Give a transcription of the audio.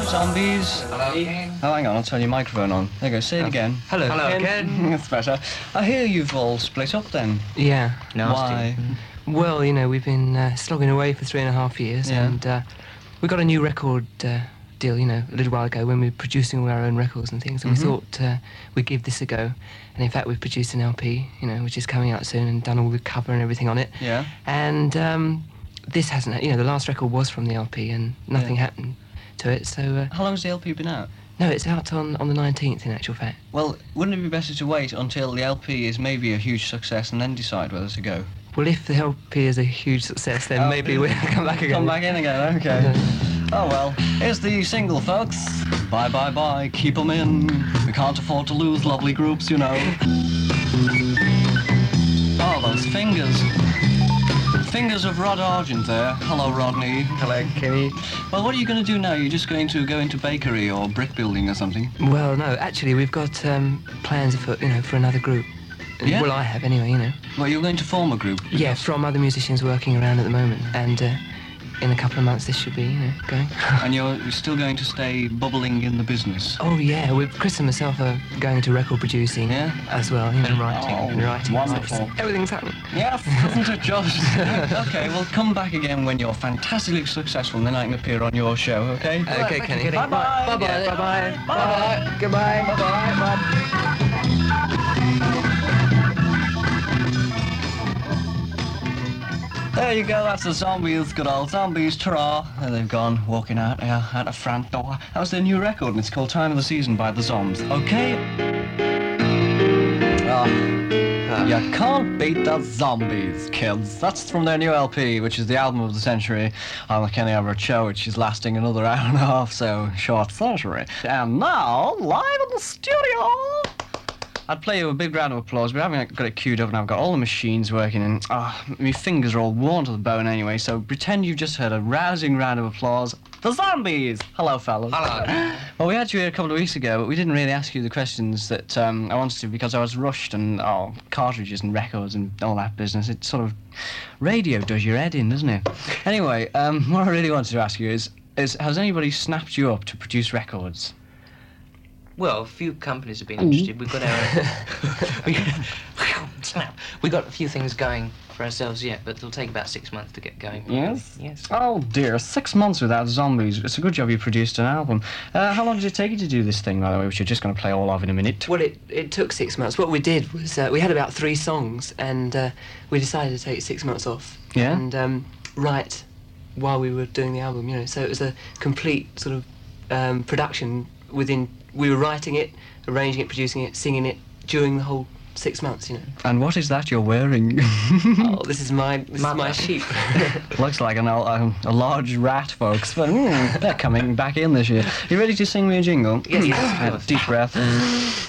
zombies. Hello, Ken. Oh, hang on, I'll turn your microphone on. There you go, say it again. Hello, Ken. That's better. I hear you've all split up then. Yeah. Why? Well, you know, we've been slogging away for 3.5 years, Yeah. and we got a new record deal, you know, a little while ago when we were producing all our own records and things, and we thought we'd give this a go. And in fact, we've produced an LP, you know, which is coming out soon, and done all the cover and everything on it. Yeah. And this hasn't, you know, the last record was from the LP, and nothing happened to it. So How long has the LP been out? no, it's out on the 19th, in actual fact. Well, wouldn't it be better to wait until the LP is maybe a huge success and then decide whether to go? Well, if the LP is a huge success, then maybe we'll come back again. Come back in again, okay. Oh well, here's the single, folks. Bye, bye, bye, keep 'em in. We can't afford to lose lovely groups, you know. Oh, those fingers. Fingers of Rod Argent there. Hello, Rodney. Hello, Kenny. Well, what are you going to do now? You're just going to go into bakery or brick building or something? Well, no, actually, we've got plans for, you know, for another group. Yeah? Well, I have anyway, you know. Well, you're going to form a group? Yeah, from other musicians working around at the moment, and in a couple of months this should be, you know, going. And you're still going to stay bubbling in the business? Oh yeah, Chris and myself are going into record producing as well, you know. And writing. And writing. Wonderful. Everything's happening. Yes, isn't it just? Okay, well, come back again when you're fantastically successful, and then I can appear on your show, okay? Okay, Kenny. Bye-bye. Bye-bye. Yeah, Bye-bye. Bye-bye. Goodbye. Bye-bye. There you go, that's the Zombies, good old Zombies, ta-ra. There they've gone, walking out the front door. That was their new record, and it's called Time of the Season by the Zombs, okay? You can't beat the Zombies, kids. That's from their new LP, which is the album of the century on the Kenny Everett Show, which is lasting another hour and a half, so short century. And now, live in the studio, I'd play you a big round of applause, but I haven't got it queued up and I've got all the machines working and my fingers are all worn to the bone anyway, so pretend you've just heard a rousing round of applause. The Zombies! Hello, fellas. Hello. Well, we had you here a couple of weeks ago, but we didn't really ask you the questions that I wanted to because I was rushed and, cartridges and records and all that business. It sort of, radio does your head in, doesn't it? Anyway, what I really wanted to ask you is has anybody snapped you up to produce records? Well, a few companies have been interested. We've got we got a few things going for ourselves yet, but it'll take about 6 months to get going. Yes? Yes. Oh dear, 6 months without Zombies. It's a good job you produced an album. How long did it take you to do this thing, by the way, which you're just going to play all of in a minute? Well, it took 6 months. What we did was we had about 3 songs, and we decided to take 6 months off. Yeah? And write while we were doing the album, you know. So it was a complete sort of production within. We were writing it, arranging it, producing it, singing it during the whole 6 months, you know. And what is that you're wearing? Oh, this is my sheep. Looks like a large rat, folks, but they're coming back in this year. You ready to sing me a jingle? Yes. Deep breath.